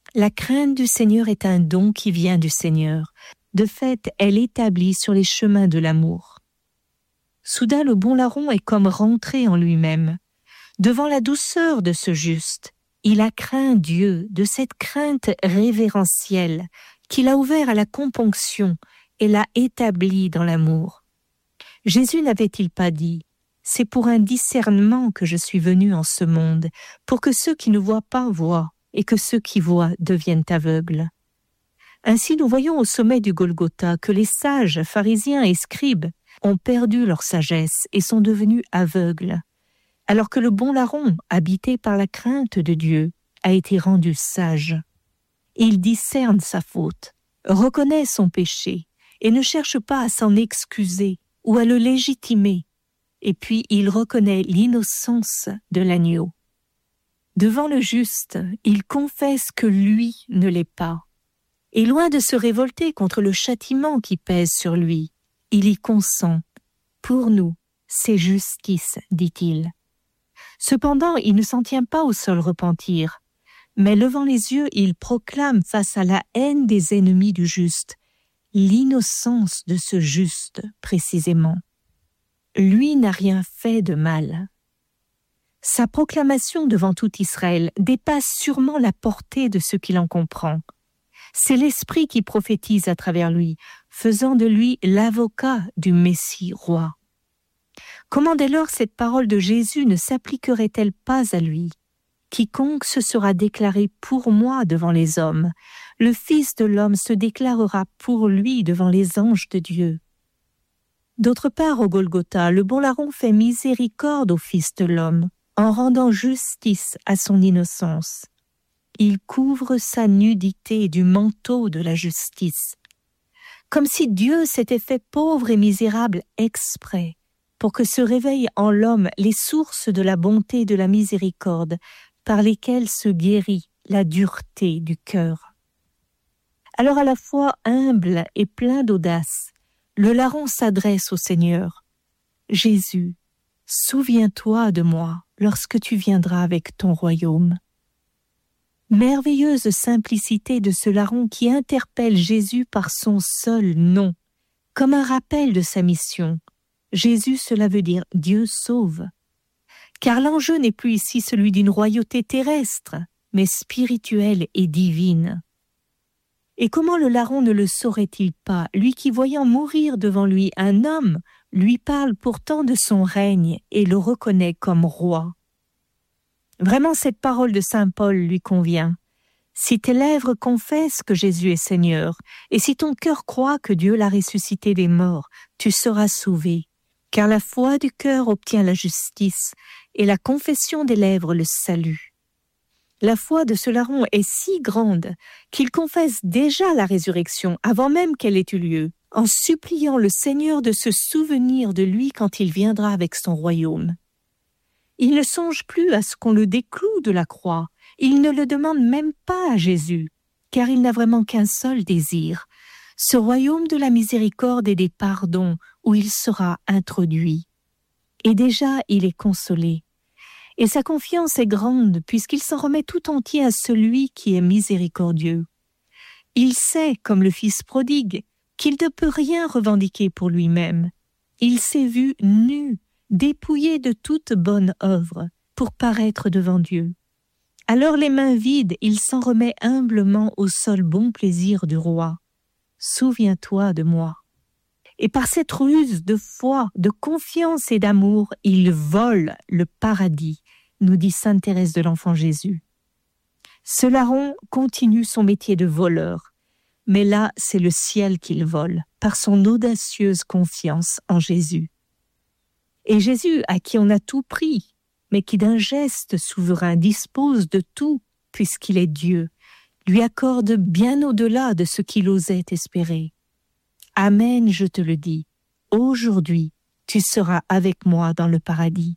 La crainte du Seigneur est un don qui vient du Seigneur. De fait, elle établit sur les chemins de l'amour. Soudain, le bon larron est comme rentré en lui-même. Devant la douceur de ce juste, il a craint Dieu de cette crainte révérentielle qu'il a ouvert à la componction et l'a établi dans l'amour. Jésus n'avait-il pas dit « C'est pour un discernement que je suis venu en ce monde, pour que ceux qui ne voient pas voient, et que ceux qui voient deviennent aveugles. » Ainsi, nous voyons au sommet du Golgotha que les sages, pharisiens et scribes ont perdu leur sagesse et sont devenus aveugles, alors que le bon larron, habité par la crainte de Dieu, a été rendu sage. Il discerne sa faute, reconnaît son péché et ne cherche pas à s'en excuser ou à le légitimer. Et puis il reconnaît l'innocence de l'agneau. Devant le juste, il confesse que lui ne l'est pas. Et loin de se révolter contre le châtiment qui pèse sur lui, il y consent. Pour nous, c'est justice, dit-il. Cependant, il ne s'en tient pas au seul repentir, mais levant les yeux, il proclame face à la haine des ennemis du juste, l'innocence de ce juste précisément. Lui n'a rien fait de mal. Sa proclamation devant tout Israël dépasse sûrement la portée de ce qu'il en comprend. C'est l'Esprit qui prophétise à travers lui, faisant de lui l'avocat du Messie roi. Comment dès lors cette parole de Jésus ne s'appliquerait-elle pas à lui ? Quiconque se sera déclaré pour moi devant les hommes, le Fils de l'homme se déclarera pour lui devant les anges de Dieu. D'autre part, au Golgotha, le bon larron fait miséricorde au Fils de l'homme, en rendant justice à son innocence. Il couvre sa nudité du manteau de la justice, comme si Dieu s'était fait pauvre et misérable exprès, pour que se réveillent en l'homme les sources de la bonté et de la miséricorde, par lesquelles se guérit la dureté du cœur. Alors à la fois humble et plein d'audace, le larron s'adresse au Seigneur. « Jésus, souviens-toi de moi lorsque tu viendras avec ton royaume. » Merveilleuse simplicité de ce larron qui interpelle Jésus par son seul nom, comme un rappel de sa mission. Jésus, cela veut dire « Dieu sauve ». Car l'enjeu n'est plus ici celui d'une royauté terrestre, mais spirituelle et divine. Et comment le larron ne le saurait-il pas, lui qui, voyant mourir devant lui un homme, lui parle pourtant de son règne et le reconnaît comme roi. Vraiment, cette parole de saint Paul lui convient. Si tes lèvres confessent que Jésus est Seigneur, et si ton cœur croit que Dieu l'a ressuscité des morts, tu seras sauvé. Car la foi du cœur obtient la justice, et la confession des lèvres le salut. La foi de ce larron est si grande qu'il confesse déjà la résurrection avant même qu'elle ait eu lieu, en suppliant le Seigneur de se souvenir de lui quand il viendra avec son royaume. Il ne songe plus à ce qu'on le décloue de la croix, il ne le demande même pas à Jésus, car il n'a vraiment qu'un seul désir, ce royaume de la miséricorde et des pardons où il sera introduit. Et déjà il est consolé. Et sa confiance est grande puisqu'il s'en remet tout entier à celui qui est miséricordieux. Il sait, comme le fils prodigue, qu'il ne peut rien revendiquer pour lui-même. Il s'est vu nu, dépouillé de toute bonne œuvre, pour paraître devant Dieu. Alors les mains vides, il s'en remet humblement au seul bon plaisir du roi. Souviens-toi de moi. Et par cette ruse de foi, de confiance et d'amour, il vole le paradis, nous dit sainte Thérèse de l'Enfant Jésus. Ce larron continue son métier de voleur, mais là, c'est le ciel qu'il vole, par son audacieuse confiance en Jésus. Et Jésus, à qui on a tout pris, mais qui d'un geste souverain dispose de tout, puisqu'il est Dieu, lui accorde bien au-delà de ce qu'il osait espérer. Amen, je te le dis, aujourd'hui, tu seras avec moi dans le paradis.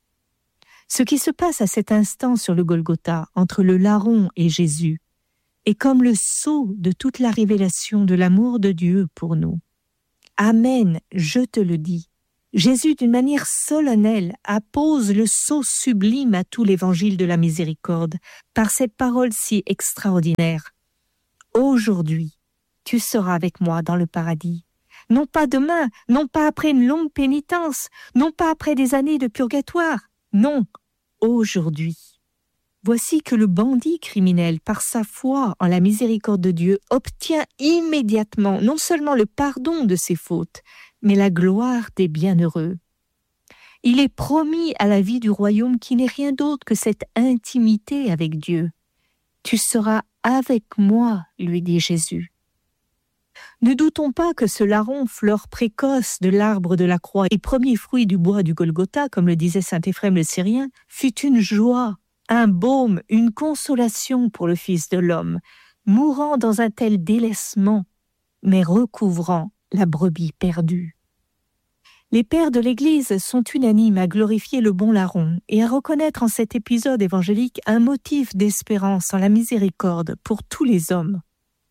Ce qui se passe à cet instant sur le Golgotha, entre le larron et Jésus, est comme le sceau de toute la révélation de l'amour de Dieu pour nous. Amen, je te le dis. Jésus, d'une manière solennelle, appose le sceau sublime à tout l'évangile de la miséricorde par cette parole si extraordinaire. Aujourd'hui, tu seras avec moi dans le paradis. Non pas demain, non pas après une longue pénitence, non pas après des années de purgatoire, non, aujourd'hui. Voici que le bandit criminel, par sa foi en la miséricorde de Dieu, obtient immédiatement non seulement le pardon de ses fautes, mais la gloire des bienheureux. Il est promis à la vie du royaume qui n'est rien d'autre que cette intimité avec Dieu. Tu seras avec moi, lui dit Jésus. Ne doutons pas que ce larron, fleur précoce de l'arbre de la croix et premier fruit du bois du Golgotha, comme le disait saint Éphrem le Syrien, fut une joie, un baume, une consolation pour le Fils de l'homme, mourant dans un tel délaissement, mais recouvrant la brebis perdue. Les pères de l'Église sont unanimes à glorifier le bon larron et à reconnaître en cet épisode évangélique un motif d'espérance en la miséricorde pour tous les hommes.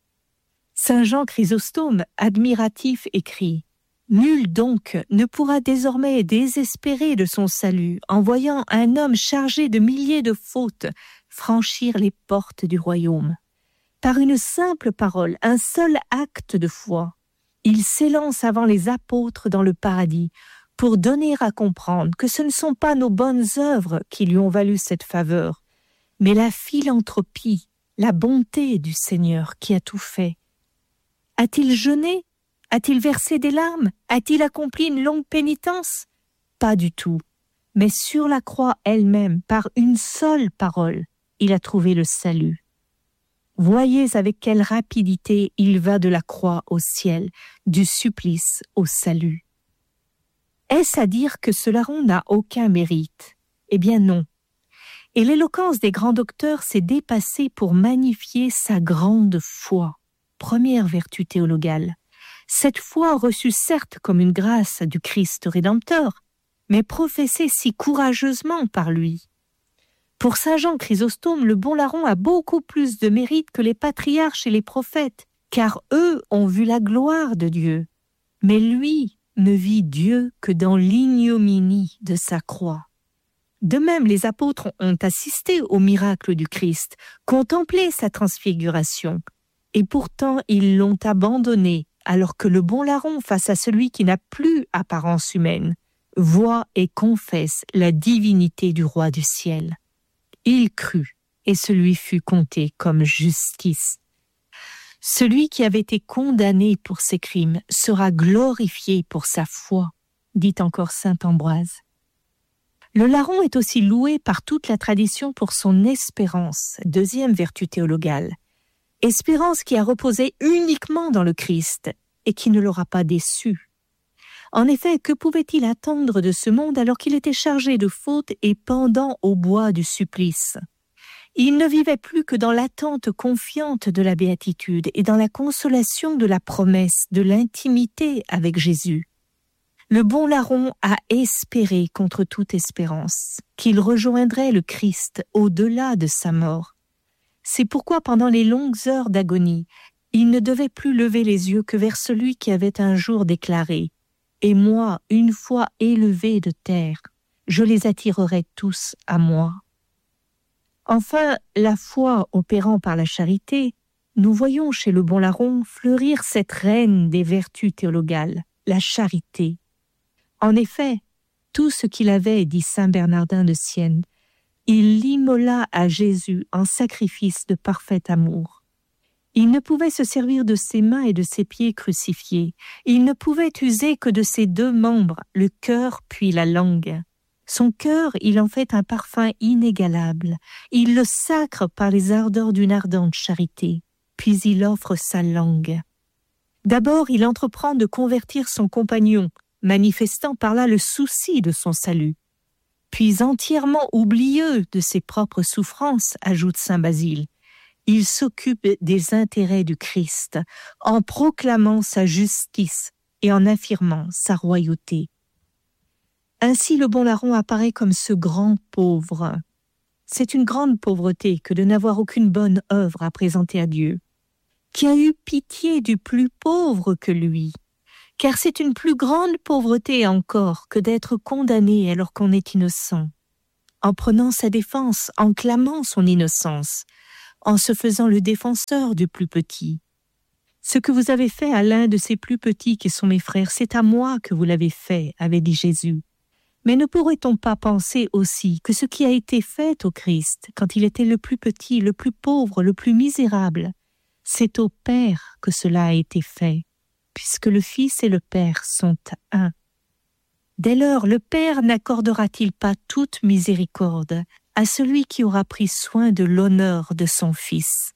Saint Jean Chrysostome, admiratif, écrit « Nul donc ne pourra désormais désespérer de son salut en voyant un homme chargé de milliers de fautes franchir les portes du royaume. Par une simple parole, un seul acte de foi, il s'élance avant les apôtres dans le paradis pour donner à comprendre que ce ne sont pas nos bonnes œuvres qui lui ont valu cette faveur, mais la philanthropie, la bonté du Seigneur qui a tout fait. A-t-il jeûné? A-t-il versé des larmes? A-t-il accompli une longue pénitence? Pas du tout. Mais sur la croix elle-même, par une seule parole, il a trouvé le salut. Voyez avec quelle rapidité il va de la croix au ciel, du supplice au salut. Est-ce à dire que ce larron n'a aucun mérite? Eh bien non. Et l'éloquence des grands docteurs s'est dépassée pour magnifier sa grande foi, première vertu théologale. Cette foi reçue certes comme une grâce du Christ Rédempteur, mais professée si courageusement par lui. Pour saint Jean Chrysostome, le bon larron a beaucoup plus de mérite que les patriarches et les prophètes, car eux ont vu la gloire de Dieu. Mais lui ne vit Dieu que dans l'ignominie de sa croix. De même, les apôtres ont assisté au miracle du Christ, contemplé sa transfiguration, et pourtant ils l'ont abandonné, alors que le bon larron, face à celui qui n'a plus apparence humaine, voit et confesse la divinité du roi du ciel. Il crut, et ce lui fut compté comme justice. Celui qui avait été condamné pour ses crimes sera glorifié pour sa foi, dit encore saint Ambroise. Le larron est aussi loué par toute la tradition pour son espérance, deuxième vertu théologale. Espérance qui a reposé uniquement dans le Christ et qui ne l'aura pas déçu. En effet, que pouvait-il attendre de ce monde alors qu'il était chargé de fautes et pendant au bois du supplice? Il ne vivait plus que dans l'attente confiante de la béatitude et dans la consolation de la promesse de l'intimité avec Jésus. Le bon larron a espéré contre toute espérance qu'il rejoindrait le Christ au-delà de sa mort. C'est pourquoi pendant les longues heures d'agonie, il ne devait plus lever les yeux que vers celui qui avait un jour déclaré « Et moi, une fois élevé de terre, je les attirerai tous à moi. » Enfin, la foi opérant par la charité, nous voyons chez le bon larron fleurir cette reine des vertus théologales, la charité. En effet, tout ce qu'il avait, dit saint Bernardin de Sienne, il l'immola à Jésus en sacrifice de parfait amour. Il ne pouvait se servir de ses mains et de ses pieds crucifiés. Il ne pouvait user que de ses deux membres, le cœur puis la langue. Son cœur, il en fait un parfum inégalable. Il le sacre par les ardeurs d'une ardente charité, puis il offre sa langue. D'abord, il entreprend de convertir son compagnon, manifestant par là le souci de son salut. Puis entièrement oublieux de ses propres souffrances, ajoute saint Basile, il s'occupe des intérêts du Christ, en proclamant sa justice et en affirmant sa royauté. Ainsi le bon larron apparaît comme ce grand pauvre. C'est une grande pauvreté que de n'avoir aucune bonne œuvre à présenter à Dieu, qui a eu pitié du plus pauvre que lui, car c'est une plus grande pauvreté encore que d'être condamné alors qu'on est innocent, en prenant sa défense, en clamant son innocence, en se faisant le défenseur du plus petit. Ce que vous avez fait à l'un de ces plus petits qui sont mes frères, c'est à moi que vous l'avez fait, avait dit Jésus. Mais ne pourrait-on pas penser aussi que ce qui a été fait au Christ, quand il était le plus petit, le plus pauvre, le plus misérable, c'est au Père que cela a été fait, puisque le Fils et le Père sont un. Dès lors, le Père n'accordera-t-il pas toute miséricorde à celui qui aura pris soin de l'honneur de son Fils?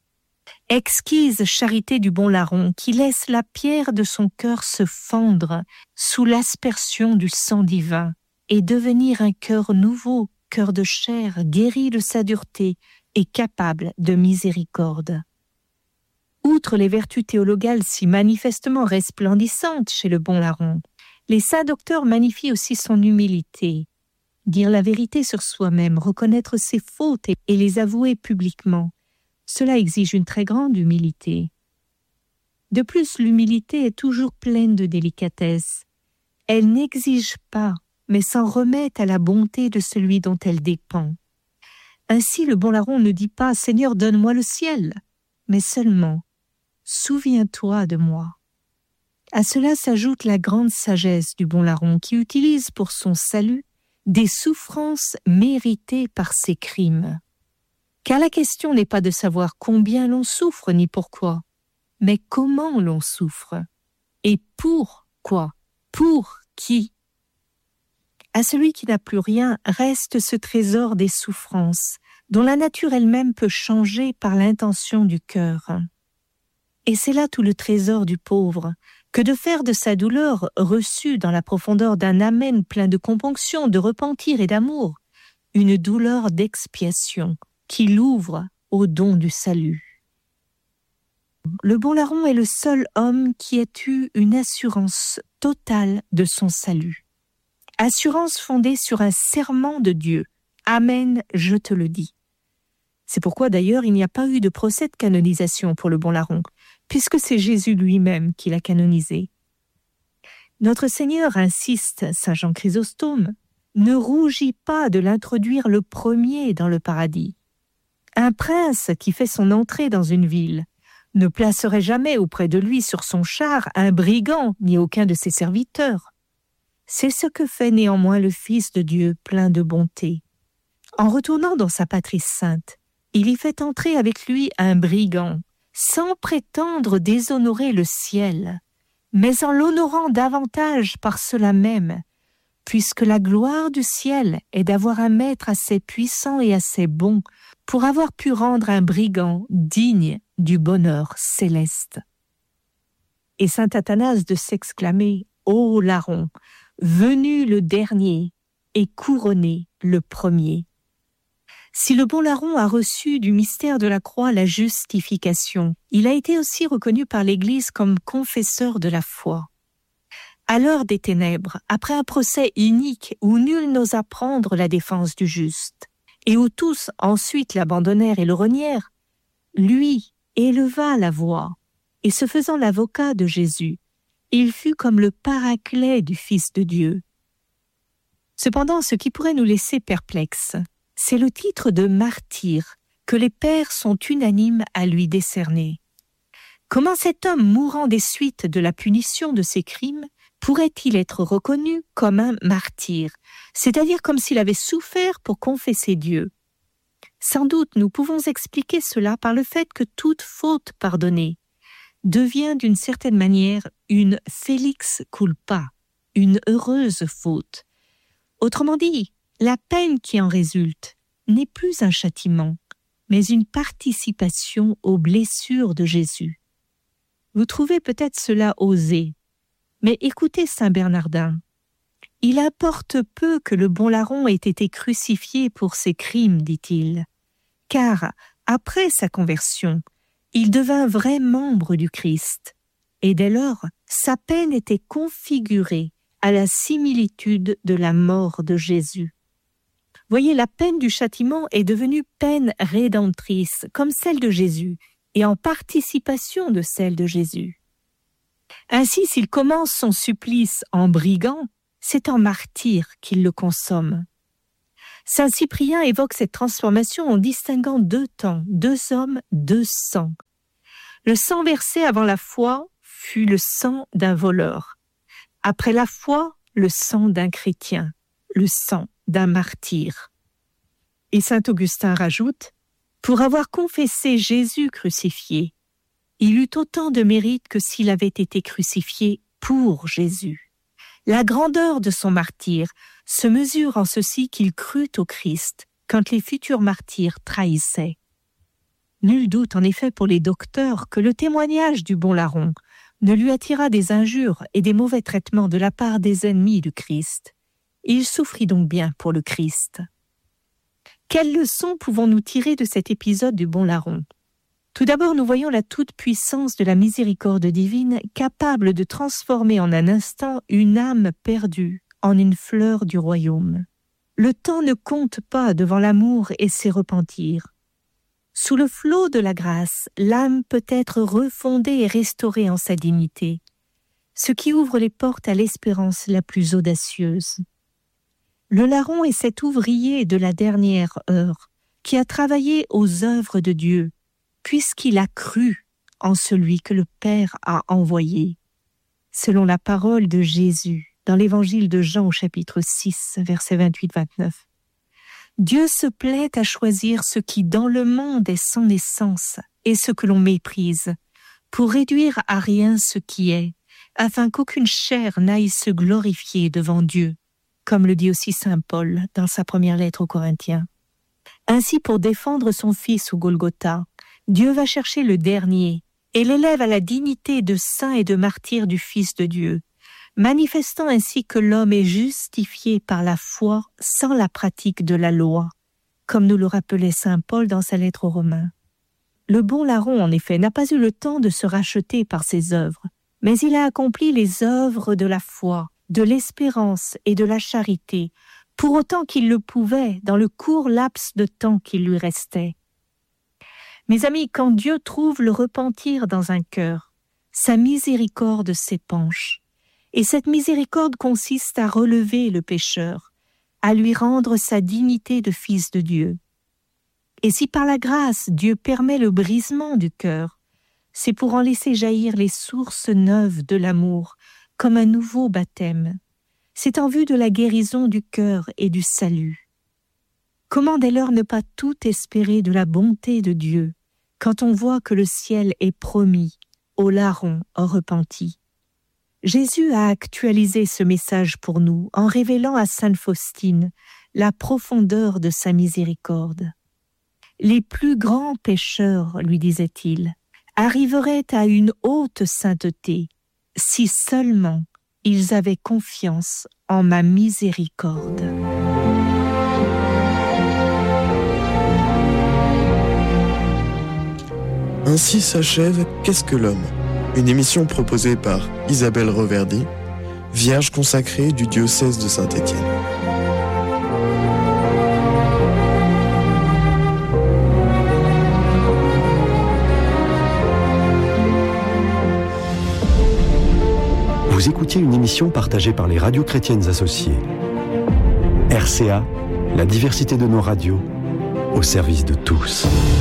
Exquise charité du bon larron qui laisse la pierre de son cœur se fendre sous l'aspersion du sang divin et devenir un cœur nouveau, cœur de chair, guéri de sa dureté et capable de miséricorde. Outre les vertus théologales si manifestement resplendissantes chez le bon larron, les saints docteurs magnifient aussi son humilité. Dire la vérité sur soi-même, reconnaître ses fautes et les avouer publiquement, cela exige une très grande humilité. De plus, l'humilité est toujours pleine de délicatesse. Elle n'exige pas, mais s'en remet à la bonté de celui dont elle dépend. Ainsi, le bon larron ne dit pas « Seigneur, donne-moi le ciel », mais seulement « Souviens-toi de moi ». À cela s'ajoute la grande sagesse du bon larron qui utilise pour son salut des souffrances méritées par ses crimes. Car la question n'est pas de savoir combien l'on souffre ni pourquoi, mais comment l'on souffre et pourquoi, pour qui. À celui qui n'a plus rien reste ce trésor des souffrances, dont la nature elle-même peut changer par l'intention du cœur. Et c'est là tout le trésor du pauvre, que de faire de sa douleur reçue dans la profondeur d'un amen plein de componction, de repentir et d'amour, une douleur d'expiation qui l'ouvre au don du salut. Le bon larron est le seul homme qui ait eu une assurance totale de son salut. Assurance fondée sur un serment de Dieu. Amen, je te le dis. C'est pourquoi d'ailleurs il n'y a pas eu de procès de canonisation pour le bon larron, puisque c'est Jésus lui-même qui l'a canonisé. Notre Seigneur insiste, Saint Jean Chrysostome, ne rougit pas de l'introduire le premier dans le paradis. Un prince qui fait son entrée dans une ville ne placerait jamais auprès de lui sur son char un brigand ni aucun de ses serviteurs. C'est ce que fait néanmoins le Fils de Dieu plein de bonté. En retournant dans sa patrie sainte, il y fait entrer avec lui un brigand, sans prétendre déshonorer le ciel, mais en l'honorant davantage par cela même, puisque la gloire du ciel est d'avoir un maître assez puissant et assez bon pour avoir pu rendre un brigand digne du bonheur céleste. Et saint Athanase de s'exclamer « Ô larron, venu le dernier et couronné le premier ». Si le bon larron a reçu du mystère de la croix la justification, il a été aussi reconnu par l'Église comme confesseur de la foi. À l'heure des ténèbres, après un procès inique où nul n'osa prendre la défense du juste, et où tous ensuite l'abandonnèrent et le renièrent, lui éleva la voix, et se faisant l'avocat de Jésus, il fut comme le paraclet du Fils de Dieu. Cependant, ce qui pourrait nous laisser perplexes, c'est le titre de martyr que les pères sont unanimes à lui décerner. Comment cet homme mourant des suites de la punition de ses crimes pourrait-il être reconnu comme un martyr, c'est-à-dire comme s'il avait souffert pour confesser Dieu? Sans doute nous pouvons expliquer cela par le fait que toute faute pardonnée devient d'une certaine manière une felix culpa, une heureuse faute. Autrement dit, la peine qui en résulte n'est plus un châtiment, mais une participation aux blessures de Jésus. Vous trouvez peut-être cela osé, mais écoutez saint Bernardin. Il importe peu que le bon larron ait été crucifié pour ses crimes, dit-il, car après sa conversion, il devint vrai membre du Christ, et dès lors, sa peine était configurée à la similitude de la mort de Jésus. Voyez, la peine du châtiment est devenue peine rédemptrice, comme celle de Jésus, et en participation de celle de Jésus. Ainsi, s'il commence son supplice en brigand, c'est en martyr qu'il le consomme. Saint Cyprien évoque cette transformation en distinguant 2 temps, 2 hommes, 2 sangs. Le sang versé avant la foi fut le sang d'un voleur. Après la foi, le sang d'un chrétien, le sang d'un martyr. Et saint Augustin rajoute, pour avoir confessé Jésus crucifié, il eut autant de mérite que s'il avait été crucifié pour Jésus. La grandeur de son martyr se mesure en ceci qu'il crut au Christ quand les futurs martyrs trahissaient. Nul doute en effet pour les docteurs que le témoignage du bon larron ne lui attira des injures et des mauvais traitements de la part des ennemis du Christ. Il souffrit donc bien pour le Christ. Quelles leçons pouvons-nous tirer de cet épisode du bon larron ? Tout d'abord, nous voyons la toute-puissance de la miséricorde divine capable de transformer en un instant une âme perdue en une fleur du royaume. Le temps ne compte pas devant l'amour et ses repentirs. Sous le flot de la grâce, l'âme peut être refondée et restaurée en sa dignité, ce qui ouvre les portes à l'espérance la plus audacieuse. Le larron est cet ouvrier de la dernière heure qui a travaillé aux œuvres de Dieu, puisqu'il a cru en celui que le Père a envoyé. Selon la parole de Jésus, dans l'évangile de Jean au chapitre 6, versets 28-29. Dieu se plaît à choisir ce qui dans le monde est sans essence et ce que l'on méprise, pour réduire à rien ce qui est, afin qu'aucune chair n'aille se glorifier devant Dieu, comme le dit aussi saint Paul dans sa première lettre aux Corinthiens. Ainsi, pour défendre son Fils au Golgotha, Dieu va chercher le dernier et l'élève à la dignité de saint et de martyr du Fils de Dieu, manifestant ainsi que l'homme est justifié par la foi sans la pratique de la loi, comme nous le rappelait saint Paul dans sa lettre aux Romains. Le bon larron, en effet, n'a pas eu le temps de se racheter par ses œuvres, mais il a accompli les œuvres de la foi, de l'espérance et de la charité, pour autant qu'il le pouvait dans le court laps de temps qu'il lui restait. Mes amis, quand Dieu trouve le repentir dans un cœur, sa miséricorde s'épanche. Et cette miséricorde consiste à relever le pécheur, à lui rendre sa dignité de fils de Dieu. Et si par la grâce Dieu permet le brisement du cœur, c'est pour en laisser jaillir les sources neuves de l'amour, comme un nouveau baptême. C'est en vue de la guérison du cœur et du salut. Comment dès lors ne pas tout espérer de la bonté de Dieu, quand on voit que le ciel est promis aux larrons repentis? Jésus a actualisé ce message pour nous en révélant à sainte Faustine la profondeur de sa miséricorde. Les plus grands pécheurs, lui disait-il, arriveraient à une haute sainteté si seulement ils avaient confiance en ma miséricorde. Ainsi s'achève Qu'est-ce que l'homme ? Une émission proposée par Isabelle Reverdy, vierge consacrée du diocèse de Saint-Étienne. Vous écoutiez une émission partagée par les radios chrétiennes associées. RCA, la diversité de nos radios, au service de tous.